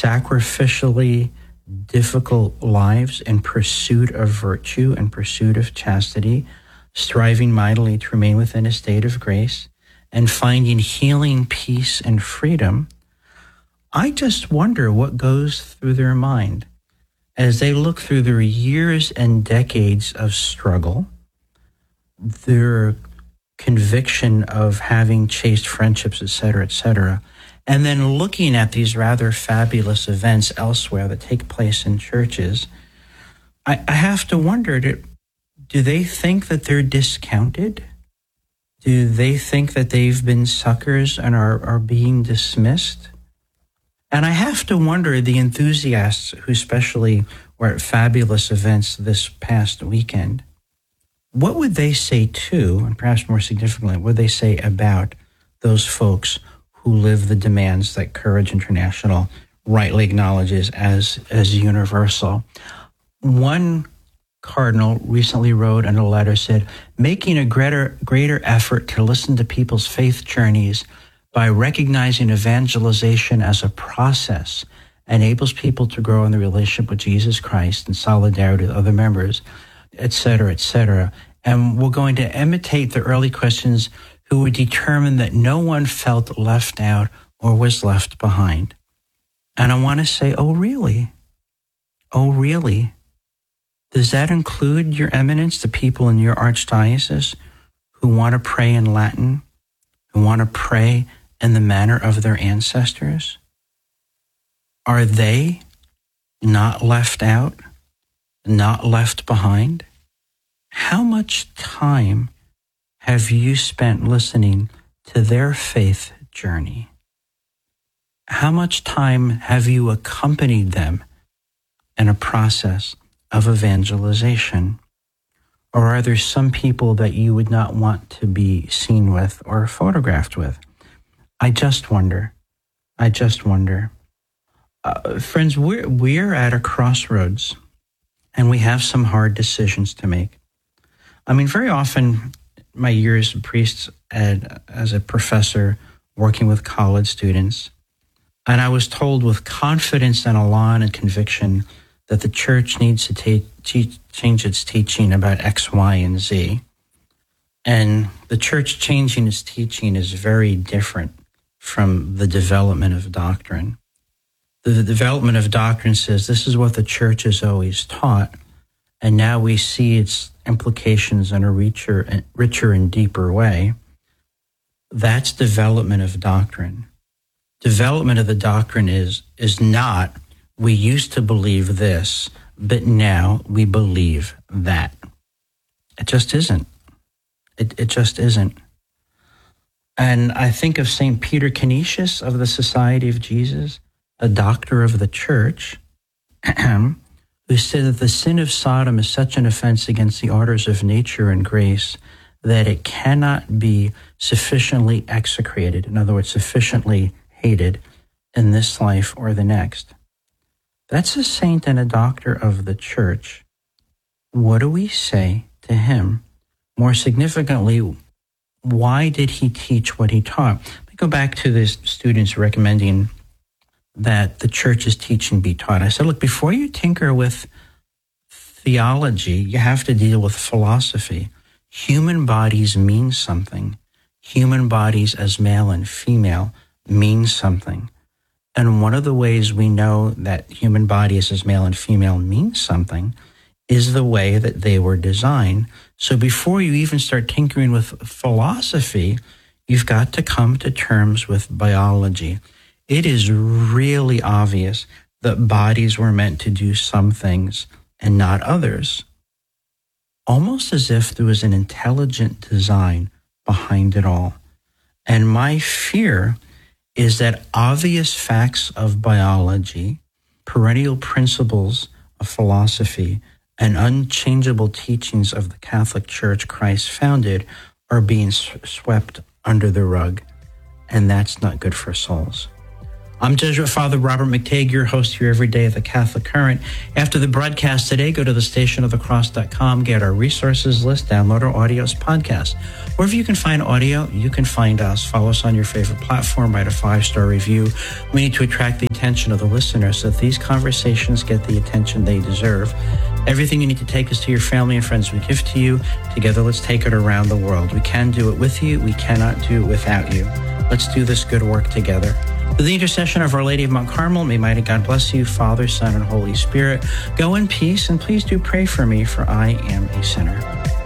sacrificially difficult lives in pursuit of virtue and pursuit of chastity, striving mightily to remain within a state of grace, and finding healing, peace, and freedom, I just wonder what goes through their mind as they look through their years and decades of struggle, their conviction of having chaste friendships, et cetera, and then looking at these rather fabulous events elsewhere that take place in churches. I have to wonder, do they think that they're discounted? Do they think that they've been suckers and are being dismissed? And I have to wonder, the enthusiasts who especially were at fabulous events this past weekend, what would they say to, and perhaps more significantly, what would they say about those folks who live the demands that Courage International rightly acknowledges as universal? One cardinal recently wrote in a letter, said, making a greater effort to listen to people's faith journeys by recognizing evangelization as a process enables people to grow in the relationship with Jesus Christ and solidarity with other members, et cetera, et cetera. And we're going to imitate the early Christians who would determine that no one felt left out or was left behind. And I want to say, oh, really? Oh, really? Does that include, Your Eminence, the people in your archdiocese who want to pray in Latin, who want to pray in the manner of their ancestors? Are they not left out, not left behind? How much time have you spent listening to their faith journey? How much time have you accompanied them in a process of evangelization? Or are there some people that you would not want to be seen with or photographed with? I just wonder. Friends, we're at a crossroads, and we have some hard decisions to make. I mean, very often, my years as a priest and as a professor working with college students, and I was told with confidence and elan and conviction that the church needs to change its teaching about X, Y, and Z. And the church changing its teaching is very different from the development of doctrine. The development of doctrine says this is what the church has always taught, and now we see its implications in a richer and deeper way. That's development of doctrine. Development of the doctrine is not, we used to believe this, but now we believe that. It just isn't. It just isn't. And I think of St. Peter Canisius of the Society of Jesus, a doctor of the church, who said that the sin of Sodom is such an offense against the orders of nature and grace that it cannot be sufficiently execrated, in other words, sufficiently hated in this life or the next. That's a saint and a doctor of the church. What do we say to him? More significantly, why did he teach what he taught? Let me go back to the students recommending that the church's teaching be taught. I said, look, before you tinker with theology, you have to deal with philosophy. Human bodies mean something. Human bodies as male and female mean something. And one of the ways we know that human bodies as male and female mean something is the way that they were designed. So before you even start tinkering with philosophy, you've got to come to terms with biology. It is really obvious that bodies were meant to do some things and not others. Almost as if there was an intelligent design behind it all. And my fear is that obvious facts of biology, perennial principles of philosophy, and unchangeable teachings of the Catholic Church Christ founded are being swept under the rug. And that's not good for souls. I'm Jesuit Father Robert McTague, your host here every day at the Catholic Current. After the broadcast today, go to thestationofthecross.com, get our resources list, download our audios podcast. Wherever you can find audio, you can find us. Follow us on your favorite platform, write a 5-star review. We need to attract the intention of the listener so that these conversations get the attention they deserve. Everything you need to take is to your family and friends. We give to you. Together, let's take it around the world. We can do it with you. We cannot do it without you. Let's do this good work together. Through the intercession of Our Lady of Mount Carmel, may mighty God bless you, Father, Son, and Holy Spirit. Go in peace, and please do pray for me, for I am a sinner.